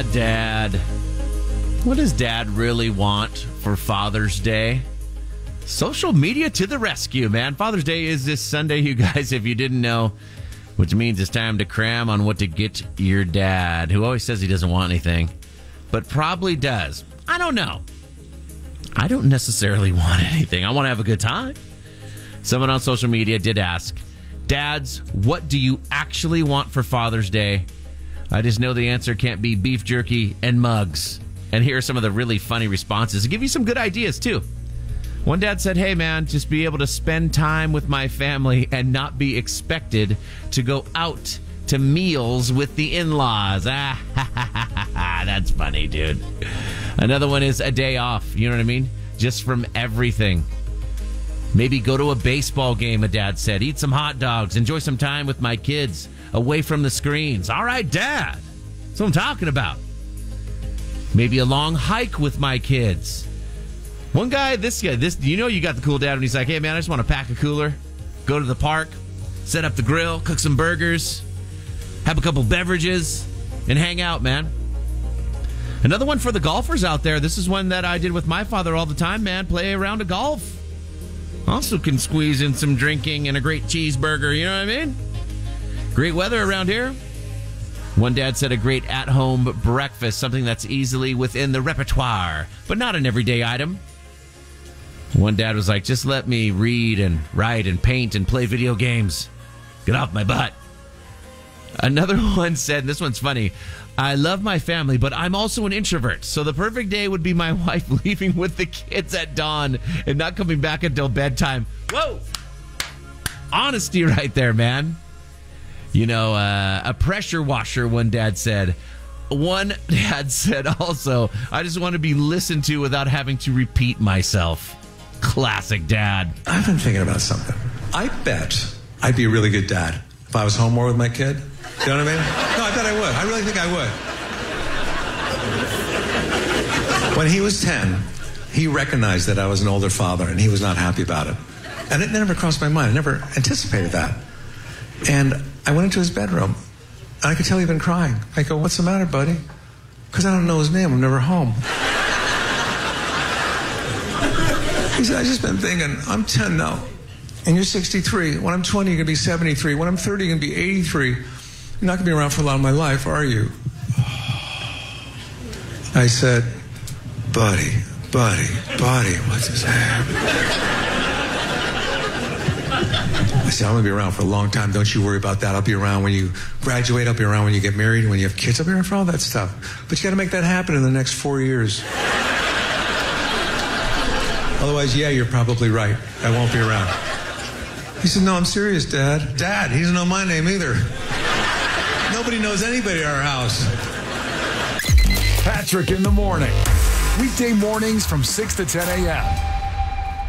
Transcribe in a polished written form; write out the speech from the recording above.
Dad. What does Dad really want for Father's Day? Social media to the rescue, man. Father's Day is this Sunday, you guys, if you didn't know, which means it's time to cram on what to get your dad, who always says he doesn't want anything, but probably does. I don't know. I don't necessarily want anything. I want to have a good time. Someone on social media did ask, Dads, what do you actually want for Father's Day? I just know the answer can't be beef jerky and mugs. And here are some of the really funny responses to give you some good ideas, too. One dad said, hey, man, just be able to spend time with my family and not be expected to go out to meals with the in-laws. That's funny, dude. Another one is a day off. You know what I mean? Just from everything. Maybe go to a baseball game, a dad said. Eat some hot dogs. Enjoy some time with my kids away from the screens. All right, Dad. That's what I'm talking about. Maybe a long hike with my kids. One guy, this, you know you got the cool dad when he's like, hey, man, I just want to pack a cooler, go to the park, set up the grill, cook some burgers, have a couple beverages, and hang out, man. Another one for the golfers out there. This is one that I did with my father all the time, man. Play a round of golf. Also can squeeze in some drinking and a great cheeseburger, you know what I mean? Great weather around here. One dad said a great at-home breakfast, something that's easily within the repertoire, but not an everyday item. One dad was like, just let me read and write and paint and play video games. Get off my butt. Another one said, and this one's funny, I love my family, but I'm also an introvert, so the perfect day would be my wife leaving with the kids at dawn and not coming back until bedtime. Whoa! Honesty right there, man. You know, a pressure washer, one dad said. One dad said also, I just want to be listened to without having to repeat myself. Classic dad. I've been thinking about something. I bet I'd be a really good dad if I was home more with my kid. You know what I mean? No, I bet I would. I really think I would. When he was 10, he recognized that I was an older father, and he was not happy about it. And it never crossed my mind. I never anticipated that. And I went into his bedroom, and I could tell he'd been crying. I go, what's the matter, buddy? Because I don't know his name. I'm never home. He said, I've just been thinking, I'm 10 now, and you're 63. When I'm 20, you're going to be 73. When I'm 30, you're going to be 83. You're not going to be around for a lot of my life, are you? I said, buddy, what's his name? I said, I'm going to be around for a long time. Don't you worry about that. I'll be around when you graduate. I'll be around when you get married. When you have kids, I'll be around for all that stuff. But you got to make that happen in the next 4 years. Otherwise, yeah, you're probably right. I won't be around. He said, no, I'm serious, Dad. Dad, he doesn't know my name either. Nobody knows anybody at our house. Patrick in the morning. Weekday mornings from 6 to 10 a.m.